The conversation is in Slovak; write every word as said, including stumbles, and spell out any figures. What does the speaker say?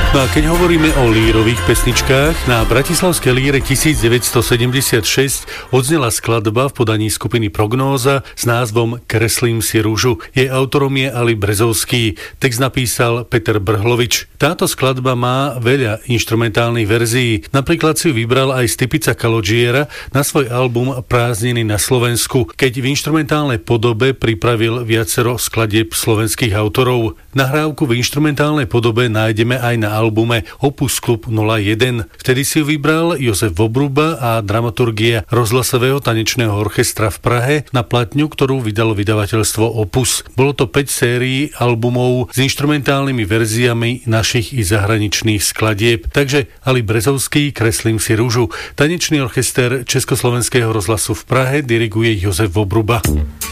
No a keď hovoríme o lírových pesničkách, na bratislavskej líre devätnásťsedemdesiatšesť odznela skladba v podaní skupiny Prognóza s názvom Kreslím si ružu. Jej autorom je Ali Brezovský, text napísal Peter Brhlovič. Táto skladba má veľa inštrumentálnych verzií, napríklad si ju vybral aj Stipica Kalodžiera na svoj album Prázdniny na Slovensku, keď v inštrumentálnej podobe pripravil viacero skladieb slovenských autorov. Nahrávku v inštrumentálnej podobe nájdeme aj na albume Opus Klub nula jeden. Vtedy si ju vybral Jozef Vobruba a dramaturgia rozhlasového tanečného orchestra v Prahe na platňu, ktorú vydalo vydavateľstvo Opus. Bolo to päť sérií albumov s inštrumentálnymi verziami našich i zahraničných skladieb. Takže Ali Brezovský, Kreslím si ružu. Tanečný orchester Československého rozhlasu v Prahe diriguje Jozef Vobruba.